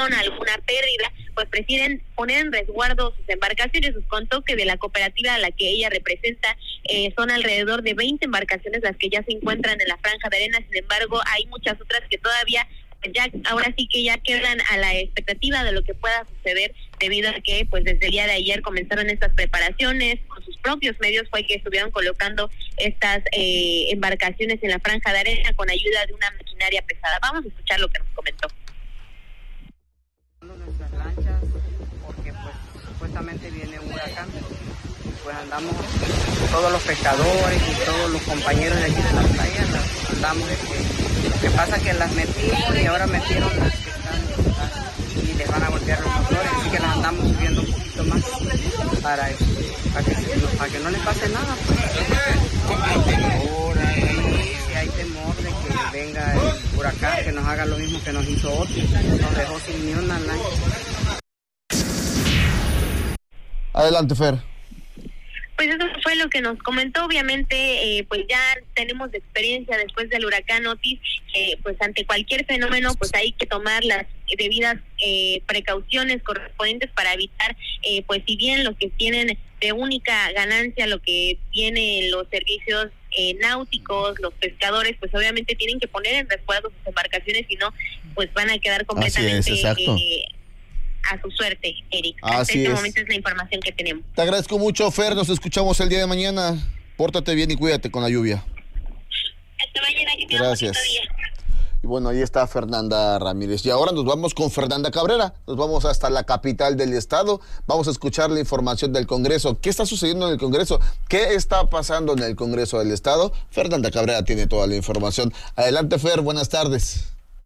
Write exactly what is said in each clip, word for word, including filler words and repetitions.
alguna pérdida, pues prefieren poner en resguardo sus embarcaciones. Nos contó que de la cooperativa a la que ella representa eh, son alrededor de veinte embarcaciones las que ya se encuentran en la franja de arena. Sin embargo, hay muchas otras que todavía ya ahora sí que ya quedan a la expectativa de lo que pueda suceder, debido a que pues desde el día de ayer comenzaron estas preparaciones. Con sus propios medios fue que estuvieron colocando estas eh, embarcaciones en la franja de arena con ayuda de una maquinaria pesada. Vamos a escuchar lo que nos comentó. Nuestras lanchas, porque pues supuestamente viene un huracán, pues andamos todos los pescadores y todos los compañeros de aquí de la playa, las andamos de que, lo que pasa es que las metimos y ahora metieron las que están y les van a golpear los motores, así que las andamos subiendo un poquito más para, para, que, para que no les pase nada, pues. Hay temor, hay, si hay temor de que venga el huracán, que nos haga lo mismo que nos hizo otro, nos dejó sin ni una lancha. Adelante, Fer. Pues eso fue lo que nos comentó. Obviamente, eh, pues ya tenemos experiencia después del huracán Otis, que eh, pues ante cualquier fenómeno, pues hay que tomar las debidas eh, precauciones correspondientes para evitar, eh, pues si bien los que tienen de única ganancia lo que tienen los servicios eh, náuticos, los pescadores, pues obviamente tienen que poner en resguardo sus embarcaciones, si no, pues van a quedar completamente eh, a su suerte, Eric. Así Hasta este es. momento es la información que tenemos. Te agradezco mucho, Fer, nos escuchamos el día de mañana. Pórtate bien y cuídate con la lluvia. Hasta mañana, que tengas Gracias. un bonito día. Y bueno, ahí está Fernanda Ramírez. Y ahora nos vamos con Fernanda Cabrera. Nos vamos hasta la capital del estado. Vamos a escuchar la información del Congreso. ¿Qué está sucediendo en el Congreso? ¿Qué está pasando en el Congreso del estado? Fernanda Cabrera tiene toda la información. Adelante, Fer, buenas tardes.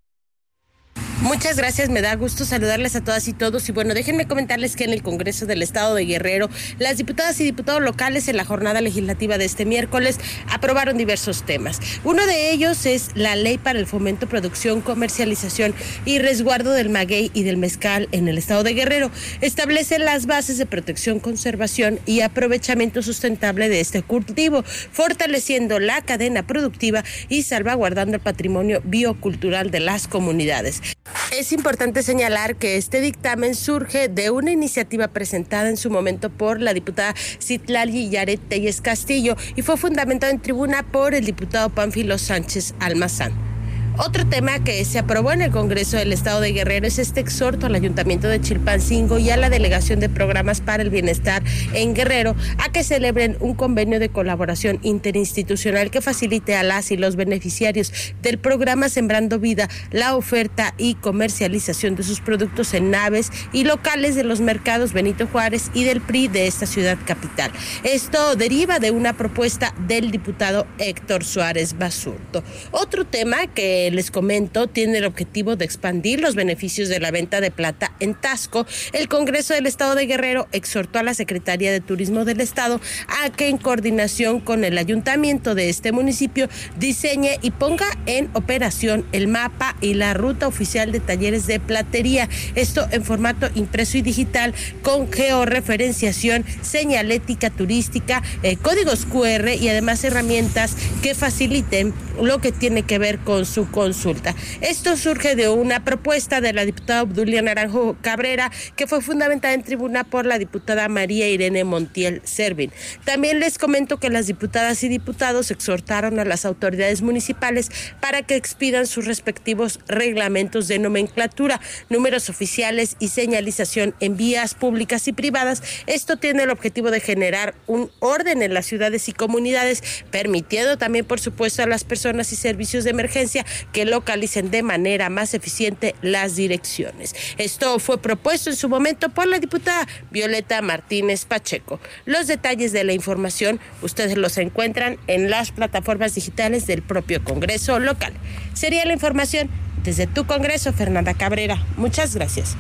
Muchas gracias, me da gusto saludarles a todas y todos. Y bueno, déjenme comentarles que en el Congreso del Estado de Guerrero, las diputadas y diputados locales en la jornada legislativa de este miércoles aprobaron diversos temas. Uno de ellos es la Ley para el Fomento, Producción, Comercialización y Resguardo del Maguey y del Mezcal en el Estado de Guerrero. Establece las bases de protección, conservación y aprovechamiento sustentable de este cultivo, fortaleciendo la cadena productiva y salvaguardando el patrimonio biocultural de las comunidades. Es importante señalar que este dictamen surge de una iniciativa presentada en su momento por la diputada Citlali Yaret Telles Castillo y fue fundamentado en tribuna por el diputado Pánfilo Sánchez Almazán. Otro tema que se aprobó en el Congreso del Estado de Guerrero es este exhorto al Ayuntamiento de Chilpancingo y a la Delegación de Programas para el Bienestar en Guerrero a que celebren un convenio de colaboración interinstitucional que facilite a las y los beneficiarios del programa Sembrando Vida la oferta y comercialización de sus productos en naves y locales de los mercados Benito Juárez y del P R I de esta ciudad capital. Esto deriva de una propuesta del diputado Héctor Suárez Basurto. Otro tema que les comento tiene el objetivo de expandir los beneficios de la venta de plata en Taxco. El Congreso del Estado de Guerrero exhortó a la Secretaría de Turismo del Estado a que en coordinación con el ayuntamiento de este municipio diseñe y ponga en operación el mapa y la ruta oficial de talleres de platería, esto en formato impreso y digital con georreferenciación, señalética turística, eh, códigos cu erre y además herramientas que faciliten lo que tiene que ver con su consulta. Esto surge de una propuesta de la diputada Obdulia Naranjo Cabrera, que fue fundamentada en tribuna por la diputada María Irene Montiel Servin. También les comento que las diputadas y diputados exhortaron a las autoridades municipales para que expidan sus respectivos reglamentos de nomenclatura, números oficiales y señalización en vías públicas y privadas. Esto tiene el objetivo de generar un orden en las ciudades y comunidades, permitiendo también, por supuesto, a las personas y servicios de emergencia que localicen de manera más eficiente las direcciones. Esto fue propuesto en su momento por la diputada Violeta Martínez Pacheco. Los detalles de la información ustedes los encuentran en las plataformas digitales del propio Congreso local. Sería la información desde tu Congreso, Fernanda Cabrera. Muchas gracias.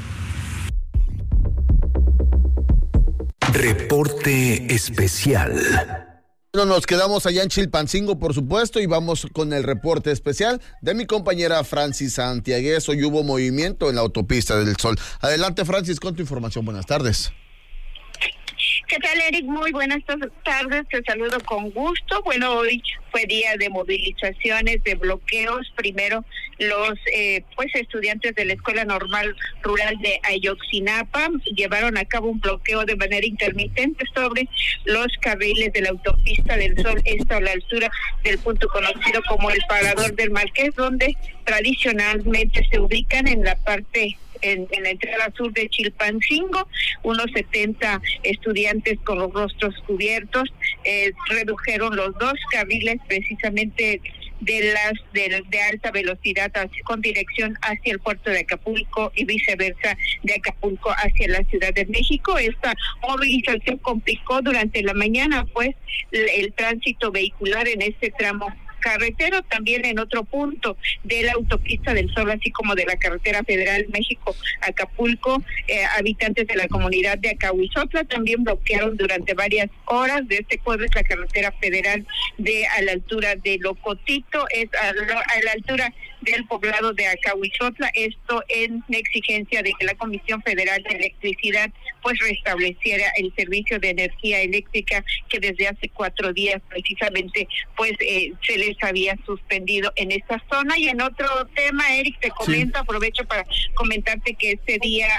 Reporte especial. Bueno, nos quedamos allá en Chilpancingo, por supuesto, y vamos con el reporte especial de mi compañera Francis Santiaguez. Hoy hubo movimiento en la autopista del Sol. Adelante, Francis, con tu información. Buenas tardes. ¿Qué tal, Eric? Muy buenas tardes, te saludo con gusto. Bueno, hoy fue día de movilizaciones, de bloqueos. Primero, los eh, pues estudiantes de la Escuela Normal Rural de Ayotzinapa llevaron a cabo un bloqueo de manera intermitente sobre los carriles de la autopista del Sol, esto a la altura del punto conocido como el Parador del Marqués, donde tradicionalmente se ubican en la parte En, en la entrada sur de Chilpancingo. Unos setenta estudiantes con los rostros cubiertos eh, redujeron los dos carriles precisamente de las de, de alta velocidad hacia, con dirección hacia el puerto de Acapulco y viceversa de Acapulco hacia la Ciudad de México. Esta movilización complicó durante la mañana pues el, el tránsito vehicular en este tramo carretero, también en otro punto de la autopista del Sol, así como de la carretera federal México-Acapulco. Eh, habitantes de la comunidad de Acahuizotla también bloquearon durante varias horas de este jueves la carretera federal de a la altura de Locotito, es a la, a la altura del poblado de Acahuizotla, esto en exigencia de que la Comisión Federal de Electricidad pues restableciera el servicio de energía eléctrica que desde hace cuatro días precisamente pues eh, se les había suspendido en esta zona. Y en otro tema, Eric, te comento, sí. aprovecho para comentarte que este día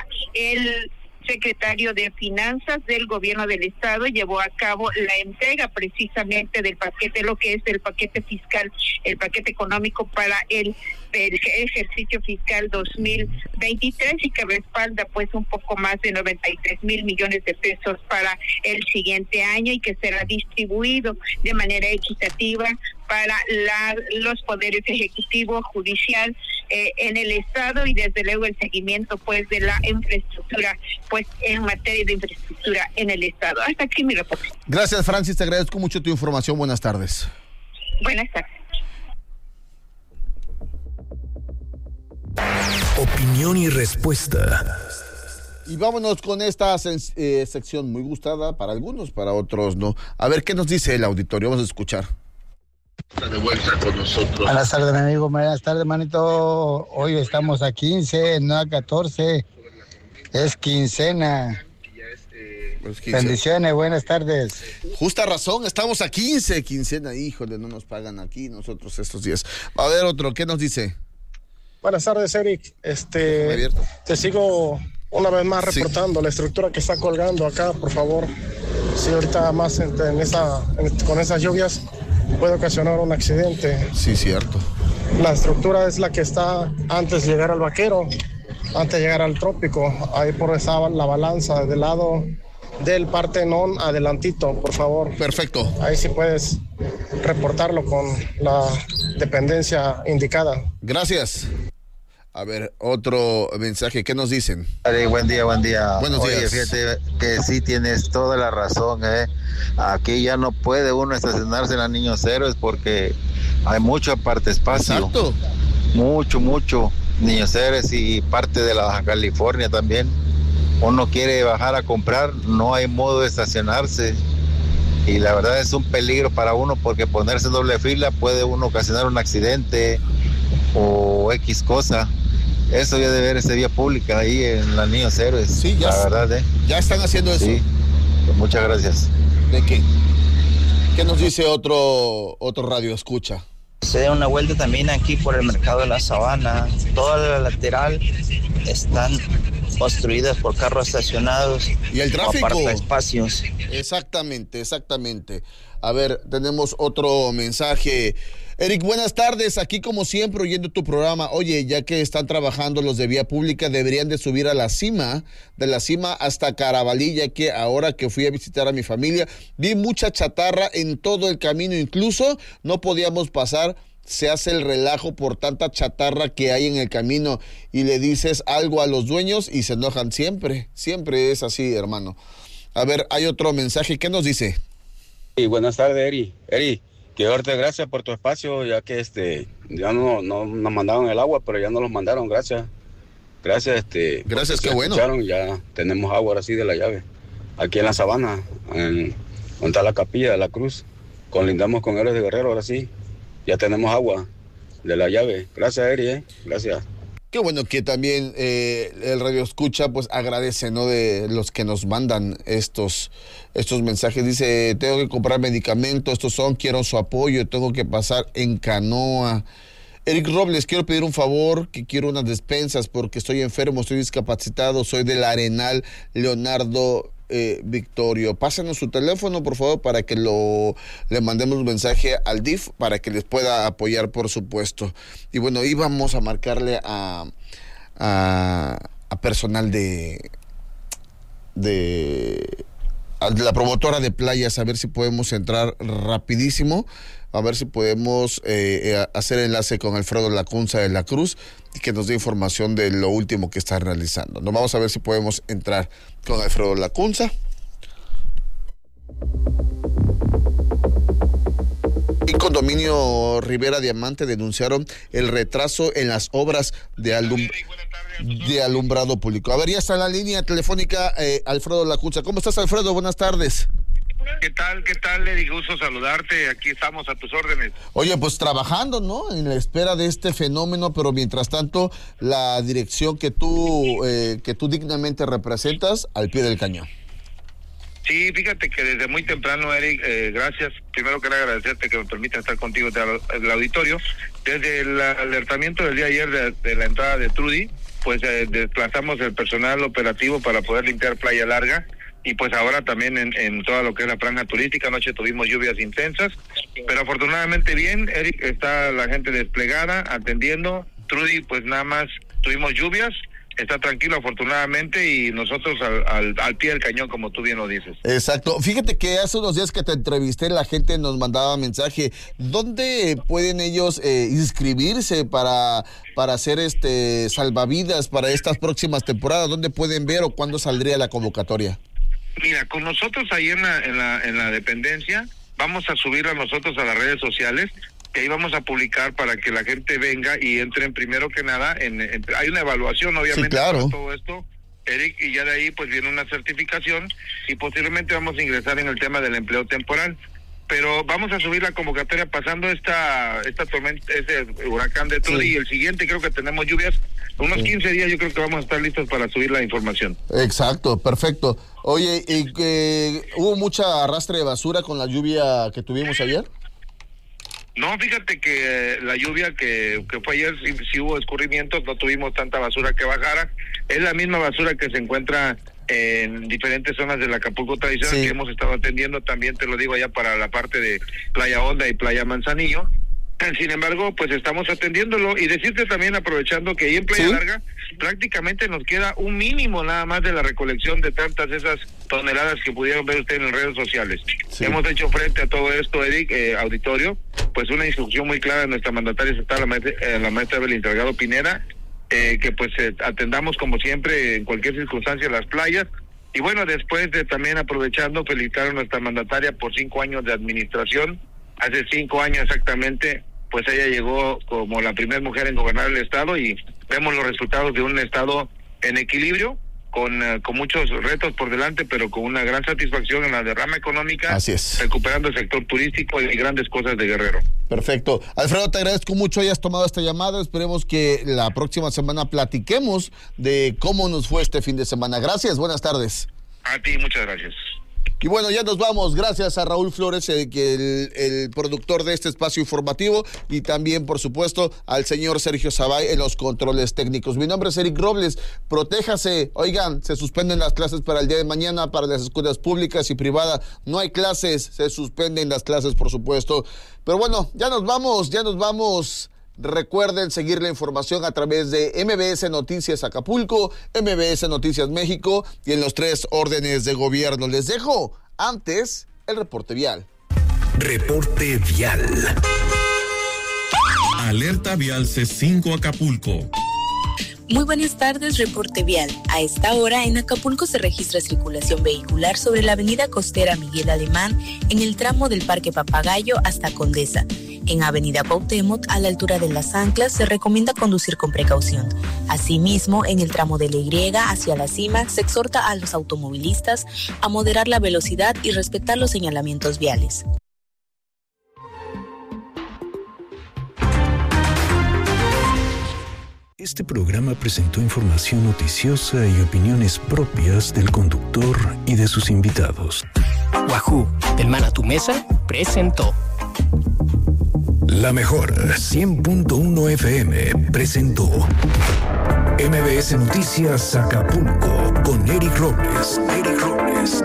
el secretario de Finanzas del Gobierno del Estado llevó a cabo la entrega precisamente del paquete, lo que es el paquete fiscal, el paquete económico para el, el ejercicio fiscal dos mil veintitrés y que respalda pues un poco más de noventa y tres mil millones de pesos para el siguiente año y que será distribuido de manera equitativa para la, los poderes ejecutivo, judicial eh, en el Estado y desde luego el seguimiento pues de la infraestructura pues en materia de infraestructura en el Estado. Hasta aquí mi reporte. Gracias, Francis, te agradezco mucho tu información. Buenas tardes. Buenas tardes. Opinión y respuesta. Y vámonos con esta eh, sección muy gustada para algunos, para otros no. A ver qué nos dice el auditorio, vamos a escuchar. De vuelta con nosotros. Buenas tardes, mi amigo. Buenas tardes, manito. Hoy estamos a quince, no a catorce. Es quincena. Pues quince. Bendiciones, buenas tardes. Justa razón, estamos a quince, quincena. Híjole, no nos pagan aquí nosotros estos días. A ver, otro, ¿qué nos dice? Buenas tardes, Eric. Este, te sigo una vez más reportando sí. la estructura que está colgando acá, por favor. Sí, ahorita más en, en esa, en, con esas lluvias puede ocasionar un accidente. Sí, cierto. La estructura es la que está antes de llegar al Vaquero, antes de llegar al Trópico. Ahí por esa la balanza del lado del Partenón, adelantito, por favor. Perfecto. Ahí sí puedes reportarlo con la dependencia indicada. Gracias. A ver, otro mensaje, ¿qué nos dicen? Vale, buen día, buen día. Buenos Oye, días. fíjate que sí tienes toda la razón, ¿eh? Aquí ya no puede uno estacionarse en la Niños Héroes porque hay mucho aparte espacio. Exacto. Mucho, mucho. Niños Héroes y parte de la Baja California también. Uno quiere bajar a comprar, no hay modo de estacionarse. Y la verdad es un peligro para uno porque ponerse en doble fila puede uno ocasionar un accidente o X cosa. Eso ya debe ver esa vía pública ahí en la Niños Héroes. Sí, ya, la verdad, ¿eh? Ya están haciendo eso. Sí, pues muchas gracias. ¿De qué? ¿Qué nos dice otro otro radio escucha? Se da una vuelta también aquí por el mercado de la Sabana. Toda la lateral están construidas por carros estacionados. Y el tráfico. Aparta espacios. Exactamente, exactamente. A ver, tenemos otro mensaje. Eric, buenas tardes. Aquí como siempre oyendo tu programa. Oye, ya que están trabajando los de vía pública, deberían de subir a la cima, de la cima hasta Carabalí, ya que ahora que fui a visitar a mi familia, vi mucha chatarra en todo el camino. Incluso no podíamos pasar. Se hace el relajo por tanta chatarra que hay en el camino y le dices algo a los dueños y se enojan siempre. Siempre es así, hermano. A ver, hay otro mensaje. ¿Qué nos dice? Sí, buenas tardes, Eri. Eri, quiero darte gracias por tu espacio, ya que este ya no, no nos mandaron el agua, pero ya no los mandaron, gracias. Gracias, este. Gracias, qué bueno. Ya tenemos agua ahora sí de la llave. Aquí en la Sabana, en, donde está la capilla de la Cruz, colindamos con Héroes de Guerrero, ahora sí. Ya tenemos agua de la llave. Gracias, Eri, ¿eh? Gracias. Qué bueno que también eh, el Radio Escucha pues agradece, ¿no? De los que nos mandan estos, estos mensajes. Dice, tengo que comprar medicamentos, estos son, quiero su apoyo, tengo que pasar en canoa. Eric Robles, quiero pedir un favor, que quiero unas despensas porque estoy enfermo, estoy discapacitado, soy del Arenal, Leonardo eh, Victorio. Pásenos su teléfono, por favor, para que lo le mandemos un mensaje al D I F para que les pueda apoyar, por supuesto. Y bueno, íbamos a marcarle a, a, a personal de, de, de la promotora de playas, a ver si podemos entrar rapidísimo. A ver si podemos eh, hacer enlace con Alfredo Lacunza de la Cruz y que nos dé información de lo último que está realizando. Nos vamos a ver si podemos entrar con Alfredo Lacunza. En Condominio Rivera Diamante denunciaron el retraso en las obras de, alum de alumbrado público. A ver, ya está en la línea telefónica eh, Alfredo Lacunza. ¿Cómo estás, Alfredo? Buenas tardes. ¿Qué tal? ¿Qué tal, Eddie? Gusto saludarte. Aquí estamos a tus órdenes. Oye, pues trabajando, ¿no? En la espera de este fenómeno, pero mientras tanto, la dirección que tú, eh, que tú dignamente representas al pie del cañón. Sí, fíjate que desde muy temprano, Eric, eh, gracias. Primero quiero agradecerte que me permita estar contigo en el auditorio. Desde el alertamiento del día de ayer de, de la entrada de Trudy, pues eh, desplazamos el personal operativo para poder limpiar Playa Larga. Y pues ahora también en, en toda lo que es la franja turística. Anoche tuvimos lluvias intensas, pero afortunadamente bien, Eric, está la gente desplegada, atendiendo. Trudy, pues nada más tuvimos lluvias, está tranquilo afortunadamente y nosotros al, al, al pie del cañón, como tú bien lo dices. Exacto. Fíjate que hace unos días que te entrevisté, la gente nos mandaba mensaje. ¿Dónde pueden ellos eh, inscribirse para, para hacer este salvavidas para estas próximas temporadas? ¿Dónde pueden ver o cuándo saldría la convocatoria? Mira, con nosotros ahí en la, en la en la dependencia vamos a subirla nosotros a las redes sociales, que ahí vamos a publicar para que la gente venga y entren primero que nada. En, en hay una evaluación, obviamente, sí, claro, para todo esto, Eric, y ya de ahí pues viene una certificación y posiblemente vamos a ingresar en el tema del empleo temporal. Pero vamos a subir la convocatoria pasando esta esta tormenta, este huracán de Trudy, sí. Y el siguiente creo que tenemos lluvias. Unos sí. quince días yo creo que vamos a estar listos para subir la información. Exacto, perfecto. Oye, ¿y que hubo mucha arrastre de basura con la lluvia que tuvimos ayer? No, fíjate que la lluvia que, que fue ayer sí, sí hubo escurrimientos, no tuvimos tanta basura que bajara. Es la misma basura que se encuentra en diferentes zonas del Acapulco tradicional, sí, que hemos estado atendiendo, también te lo digo allá para la parte de Playa Honda y Playa Manzanillo. Sin embargo, pues estamos atendiéndolo y decirte también, aprovechando que ahí en Playa ¿Sí? Larga prácticamente nos queda un mínimo nada más de la recolección de tantas esas toneladas que pudieron ver ustedes en redes sociales. Sí. Hemos hecho frente a todo esto, Eric, eh, auditorio, pues una instrucción muy clara de nuestra mandataria estatal, la maestra, eh, la maestra Evelyn Delgado Pineda, eh, que pues eh, atendamos como siempre en cualquier circunstancia las playas. Y bueno, después de también aprovechando, felicitar a nuestra mandataria por cinco años de administración. Hace cinco años exactamente, pues ella llegó como la primera mujer en gobernar el estado y vemos los resultados de un estado en equilibrio, con, uh, con muchos retos por delante, pero con una gran satisfacción en la derrama económica. Así es. Recuperando el sector turístico y grandes cosas de Guerrero. Perfecto. Alfredo, te agradezco mucho hayas tomado esta llamada. Esperemos que la próxima semana platiquemos de cómo nos fue este fin de semana. Gracias, buenas tardes. A ti, muchas gracias. Y bueno, ya nos vamos. Gracias a Raúl Flores, el, el, el productor de este espacio informativo, y también, por supuesto, al señor Sergio Zabay en los controles técnicos. Mi nombre es Eric Robles. Protéjase. Oigan, se suspenden las clases para el día de mañana para las escuelas públicas y privadas. No hay clases, se suspenden las clases, por supuesto. Pero bueno, ya nos vamos, ya nos vamos. Recuerden seguir la información a través de M B S Noticias Acapulco, M B S Noticias México y en los tres órdenes de gobierno. Les dejo antes el reporte vial. Reporte vial. Alerta vial C cinco Acapulco. Muy buenas tardes, reporte vial. A esta hora en Acapulco se registra circulación vehicular sobre la avenida costera Miguel Alemán en el tramo del Parque Papagayo hasta Condesa. En avenida Cuauhtémoc, a la altura de Las Anclas, se recomienda conducir con precaución. Asimismo, en el tramo de la Y hacia la cima, se exhorta a los automovilistas a moderar la velocidad y respetar los señalamientos viales. Este programa presentó información noticiosa y opiniones propias del conductor y de sus invitados. Wahoo, del Man a tu Mesa, presentó. La mejor cien punto uno F M presentó M B S Noticias Acapulco con Eric Robles. Eric Robles.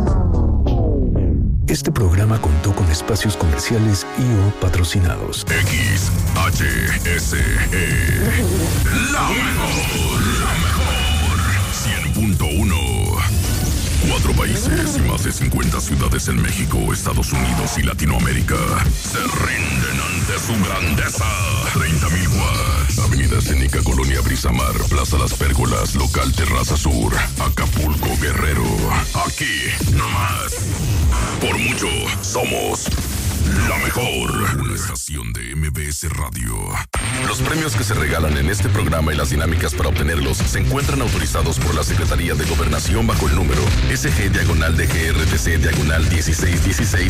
Este programa contó con espacios comerciales y o patrocinados. X H S E. La mejor. La mejor. cien punto uno. Cuatro países y más de cincuenta ciudades en México, Estados Unidos y Latinoamérica se rinden ante su grandeza. treinta mil watts. Avenida Escénica, Colonia Brisamar, Plaza Las Pérgolas, Local Terraza Sur, Acapulco, Guerrero. Aquí, nomás. Por mucho, somos la mejor. Una estación de M B S Radio. Los premios que se regalan en este programa y las dinámicas para obtenerlos se encuentran autorizados por la Secretaría de Gobernación bajo el número S G diagonal D G R T C diagonal dieciséis dieciséis